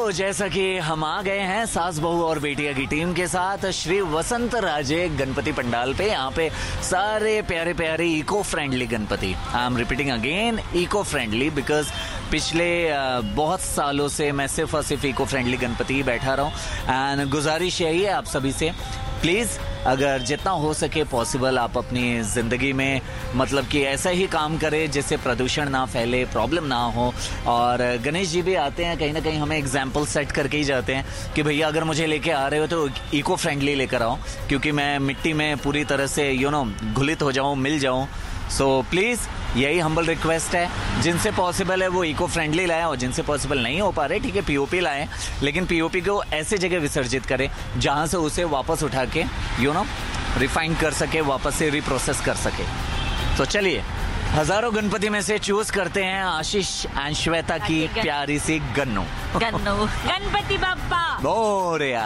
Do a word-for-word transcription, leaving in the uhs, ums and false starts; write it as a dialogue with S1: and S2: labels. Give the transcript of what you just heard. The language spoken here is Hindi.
S1: तो जैसा कि हम आ गए हैं सास बहू और बेटिया की टीम के साथ श्री वसंत राजे गणपति पंडाल पे। यहाँ पे सारे प्यारे प्यारे eco friendly Ganpati, I am repeating again, eco friendly, because पिछले बहुत सालों से मैं सिर्फ और सिर्फ इको फ्रेंडली गणपति ही बैठा रहा हूँ। एंड गुजारिश यही है आप सभी से, प्लीज़ अगर जितना हो सके पॉसिबल आप अपनी ज़िंदगी में मतलब कि ऐसा ही काम करें जिससे प्रदूषण ना फैले, प्रॉब्लम ना हो। और गणेश जी भी आते हैं कहीं ना कहीं हमें एग्जाम्पल सेट करके ही जाते हैं कि भैया अगर मुझे लेके आ रहे हो तो इको फ्रेंडली लेकर आओ, क्योंकि मैं मिट्टी में पूरी तरह से यू नो घुलित हो जाऊँ, मिल जाऊँ। सो प्लीज़ यही हम्बल रिक्वेस्ट है, जिनसे पॉसिबल है वो इको फ्रेंडली लाएं और जिनसे पॉसिबल नहीं हो पा रहे ठीक है पीओपी लाएं, लेकिन पीओपी को ऐसे जगह विसर्जित करें जहां से उसे वापस उठा के यू नो रिफाइन कर सके, वापस से रिप्रोसेस कर सके। तो चलिए हजारों गणपति में से चूज करते हैं आशीष एंड श्वेता की प्यारी सी गन्नू।
S2: गन्नू गणपति बप्पा
S1: मोरया।